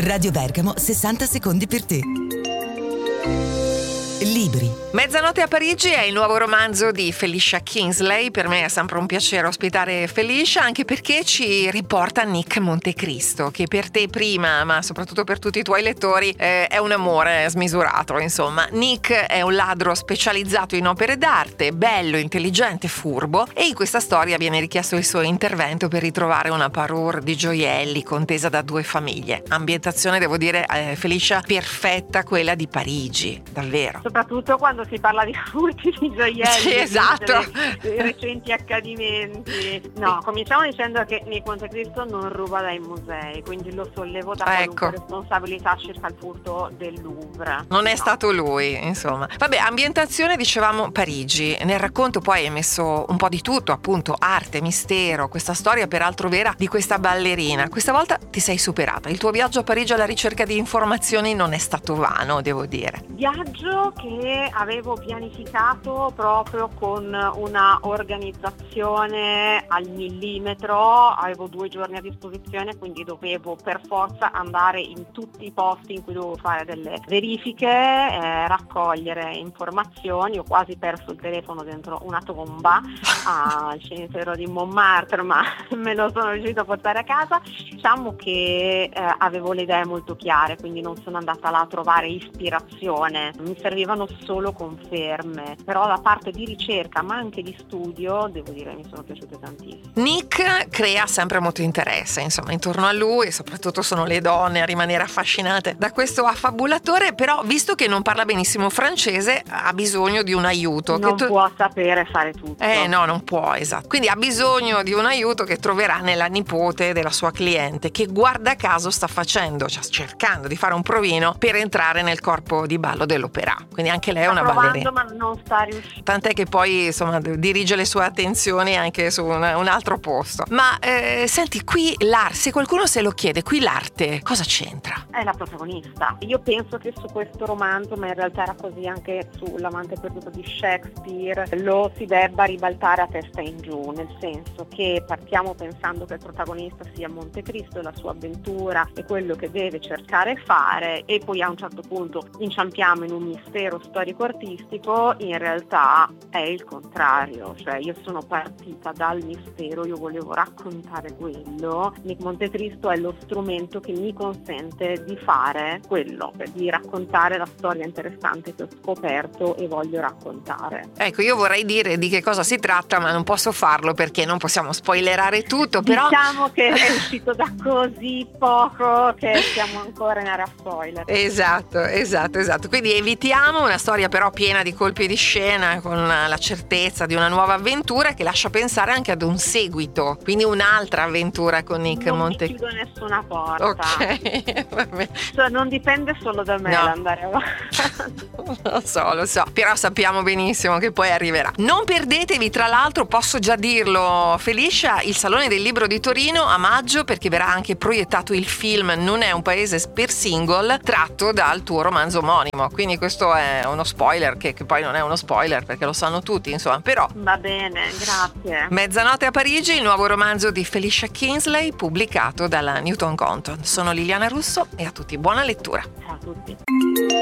Radio Bergamo, 60 secondi per te. Libri. Mezzanotte a Parigi è il nuovo romanzo di Felicia Kingsley. Per me è sempre un piacere ospitare Felicia, anche perché ci riporta Nick Montecristo, che per te prima, ma soprattutto per tutti i tuoi lettori, è un amore smisurato. Insomma, Nick è un ladro specializzato in opere d'arte, bello, intelligente, furbo, e in questa storia viene richiesto il suo intervento per ritrovare una parure di gioielli contesa da due famiglie. Ambientazione, devo dire, Felicia, perfetta, quella di Parigi, davvero. Soprattutto quando si parla di furti di gioielli. Sì, esatto. Dei recenti accadimenti. No, cominciamo dicendo che Nick Montecristo non ruba dai musei, quindi lo sollevo da qualunque responsabilità circa il furto del Louvre. Non è stato lui, insomma. Vabbè, ambientazione, dicevamo Parigi. Nel racconto poi è messo un po' di tutto, appunto, arte, mistero, questa storia peraltro vera di questa ballerina. Questa volta ti sei superata. Il tuo viaggio a Parigi alla ricerca di informazioni non è stato vano, devo dire. Viaggio che avevo pianificato proprio con una organizzazione al millimetro. Avevo 2 giorni a disposizione, quindi dovevo per forza andare in tutti i posti in cui dovevo fare delle verifiche, raccogliere informazioni. Ho quasi perso il telefono dentro una tomba al cimitero di Montmartre, ma me lo sono riuscito a portare a casa. Diciamo che avevo le idee molto chiare, quindi non sono andata là a trovare ispirazione, mi servivano solo conferme, però la parte di ricerca ma anche di studio devo dire mi sono piaciute tantissimo. Nick crea sempre molto interesse, insomma, intorno a lui, e soprattutto sono le donne a rimanere affascinate da questo affabulatore, però visto che non parla benissimo francese ha bisogno di un aiuto. Non può sapere fare tutto. No, non può, esatto. Quindi ha bisogno di un aiuto che troverà nella nipote della sua cliente, che guarda caso sta facendo, cioè cercando di fare un provino per entrare nel corpo di ballo dell'opera. Quindi anche lei è una ballerina. Ma non sta riuscendo. Tant'è che poi insomma dirige le sue attenzioni anche su un altro posto. Ma senti, qui l'arte, se qualcuno se lo chiede, qui l'arte cosa c'entra? È la protagonista. Io penso che su questo romanzo, ma in realtà era così anche sull'amante perduto di Shakespeare, lo si debba ribaltare a testa in giù, nel senso che partiamo pensando che il protagonista sia Montecristo e la sua avventura e quello che deve cercare e fare, e poi a un certo punto inciampiamo in un mistero storico-artistico. In realtà è il contrario, cioè io sono partita dal mistero, io volevo raccontare quello. Nick Montecristo è lo strumento che mi consente di fare quello, di raccontare la storia interessante che ho scoperto e voglio raccontare. Ecco, io vorrei dire di che cosa si tratta, ma non posso farlo perché non possiamo spoilerare tutto, però diciamo che è uscito da così poco che siamo ancora in area spoiler. Esatto. Quindi evitiamo una storia però piena di colpi di scena, con la certezza di una nuova avventura che lascia pensare anche ad un seguito, quindi un'altra avventura con Nick Montecristo. Non chiudo nessuna porta. Ok, vabbè. Cioè, non dipende solo da me andare avanti. Lo so, però sappiamo benissimo che poi arriverà. Non perdetevi, tra l'altro, posso già dirlo, Felicia, il Salone del Libro di Torino a maggio, perché verrà anche proiettato il film Non è un paese per single, tratto dal tuo romanzo omonimo. Quindi questo è uno spoiler che poi non è uno spoiler perché lo sanno tutti, insomma, però va bene, grazie. Mezzanotte a Parigi, il nuovo romanzo di Felicia Kingsley, pubblicato dalla Newton Compton. Sono Liliana Russo e a tutti buona lettura. Ciao a tutti.